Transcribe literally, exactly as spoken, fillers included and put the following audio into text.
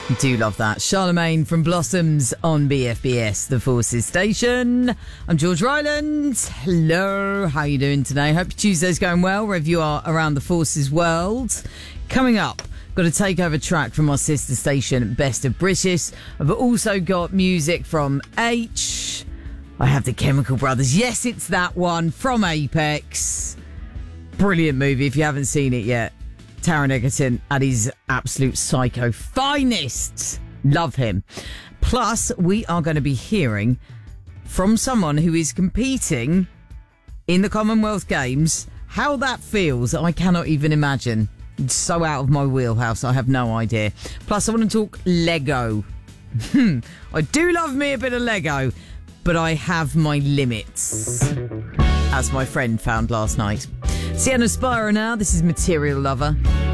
Do love that. Charlemagne from Blossoms on B F B S, the Forces Station. I'm George Ryland. Hello, how you doing today? Hope your Tuesday's going well, wherever you are around the Forces world. Coming up, got a takeover track from our sister station, Best of British. I've also got music from H. I have the Chemical Brothers. Yes, it's that one from Apex. Brilliant movie if you haven't seen it yet. Taron Egerton at his absolute psycho finest. Love him. Plus, we are going to be hearing from someone who is competing in the Commonwealth Games. How that feels, I cannot even imagine. It's so out of my wheelhouse, I have no idea. Plus, I want to talk Lego. I do love me a bit of Lego, but I have my limits, as my friend found last night. Sienna Spira now, this is Material Lover.